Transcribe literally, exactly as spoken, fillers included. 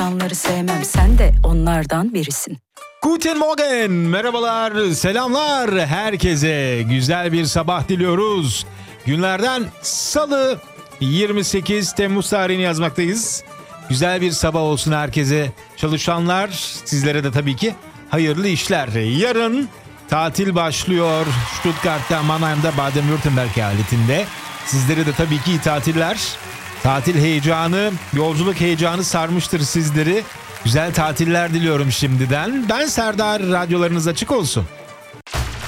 Çalışanları sevmem, sen de onlardan birisin. Guten Morgen, merhabalar, selamlar herkese. Güzel bir sabah diliyoruz. Günlerden Salı, yirmi sekiz Temmuz tarihini yazmaktayız. Güzel bir sabah olsun herkese. Çalışanlar, sizlere de tabii ki hayırlı işler. Yarın tatil başlıyor Stuttgart'ta, Mannheim'da, Baden-Württemberg eyaletinde. Sizlere de tabii ki iyi tatiller. Tatil heyecanı, yolculuk heyecanı sarmıştır sizleri. Güzel tatiller diliyorum şimdiden. Ben Serdar, radyolarınız açık olsun.